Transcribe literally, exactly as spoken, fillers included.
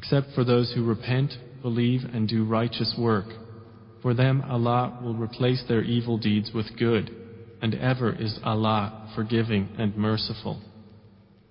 except for those who repent, believe and do righteous work. For them Allah will replace their evil deeds with good, and ever is Allah forgiving and merciful.